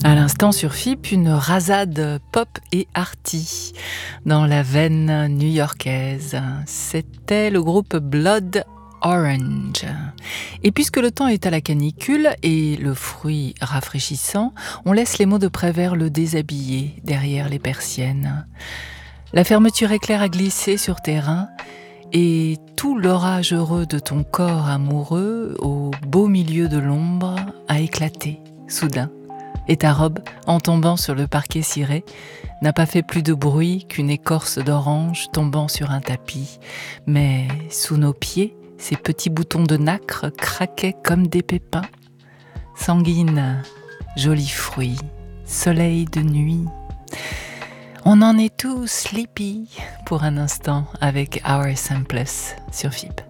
À l'instant sur FIP, une rasade pop et arty dans la veine new-yorkaise. C'était le groupe Blood Orange. Et puisque le temps est à la canicule et le fruit rafraîchissant, on laisse les mots de Prévert le déshabiller derrière les persiennes. La fermeture éclair a glissé sur tes reins et tout l'orage heureux de ton corps amoureux, au beau milieu de l'ombre, a éclaté soudain. Et ta robe, en tombant sur le parquet ciré, n'a pas fait plus de bruit qu'une écorce d'orange tombant sur un tapis. Mais sous nos pieds, ces petits boutons de nacre craquaient comme des pépins. Sanguine, joli fruit, soleil de nuit. On en est tous sleepy pour un instant avec Our Simplest sur FIP.